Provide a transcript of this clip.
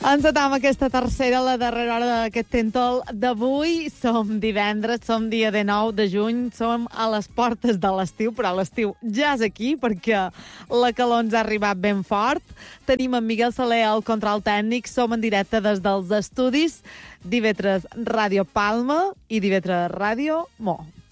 Encetam aquesta tercera, la darrera hora d'aquest Tentol d'avui. Som divendres, som dia 19 de juny, som a les portes de l'estiu, però l'estiu ja és aquí perquè la calor ens ha arribat ben fort. Tenim en Miguel Saler al control tècnic, som en directe des dels estudis d'IV3 Ràdio Palma i d'IV3 Ràdio Mo.